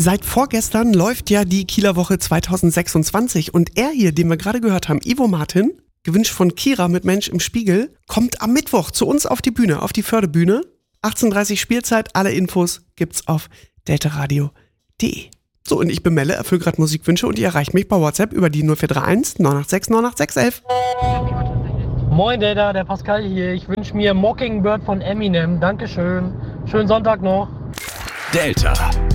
Seit vorgestern läuft ja die Kieler Woche 2026 und er hier, den wir gerade gehört haben, Ivo Martin, gewünscht von Kira mit Mensch im Spiegel, kommt am Mittwoch zu uns auf die Bühne, auf die Fördebühne. 18:30 Spielzeit, alle Infos gibt's auf deltaradio.de. So, und ich bin Melle, erfülle gerade Musikwünsche und ihr erreicht mich bei WhatsApp über die 0431 986 98611. Moin Delta, der Pascal hier. Ich wünsche mir Mockingbird von Eminem. Dankeschön. Schönen Sonntag noch. Delta.